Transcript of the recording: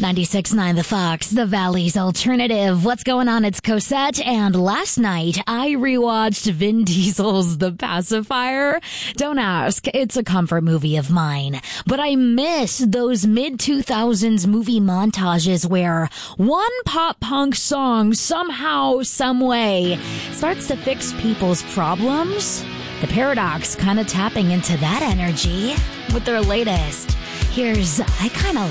96.9 The Fox, the Valley's alternative. What's going on? It's Cosette, and last night I rewatched Vin Diesel's The Pacifier. Don't ask, it's a comfort movie of mine. But I miss those mid-2000s movie montages where one pop-punk song somehow, someway starts to fix people's problems. The Paradox kind of tapping into that energy with their latest. Here's I Kinda